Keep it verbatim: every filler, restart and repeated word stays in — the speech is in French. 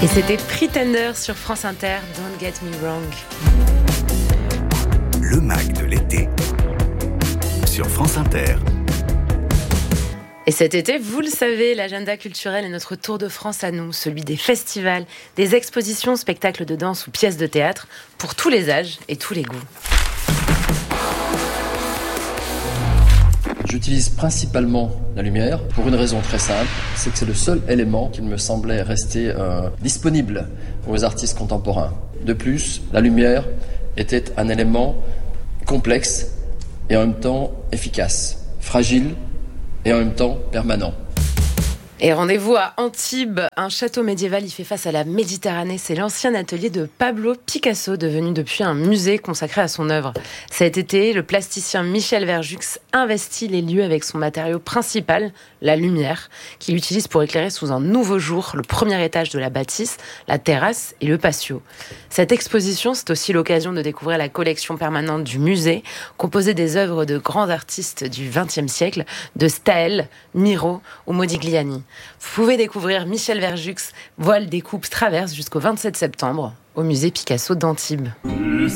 Et c'était Pretender sur France Inter, Don't Get Me Wrong. Le Mac de l'été sur France Inter. Et cet été, vous le savez, l'agenda culturel est notre tour de France à nous, celui des festivals, des expositions, spectacles de danse ou pièces de théâtre, pour tous les âges et tous les goûts. J'utilise principalement la lumière pour une raison très simple, c'est que c'est le seul élément qui me semblait rester euh, disponible pour les artistes contemporains. De plus, la lumière était un élément complexe et en même temps efficace, fragile et en même temps permanent. Et rendez-vous à Antibes, un château médiéval y fait face à la Méditerranée. C'est l'ancien atelier de Pablo Picasso, devenu depuis un musée consacré à son œuvre. Cet été, le plasticien Michel Verjux investit les lieux avec son matériau principal, la lumière, qu'il utilise pour éclairer sous un nouveau jour le premier étage de la bâtisse, la terrasse et le patio. Cette exposition, c'est aussi l'occasion de découvrir la collection permanente du musée, composée des œuvres de grands artistes du vingtième siècle, de Staël, Miro ou Modigliani. Vous pouvez découvrir Michel Verjux, Voile, découpe, traverse jusqu'au vingt-sept septembre au musée Picasso d'Antibes.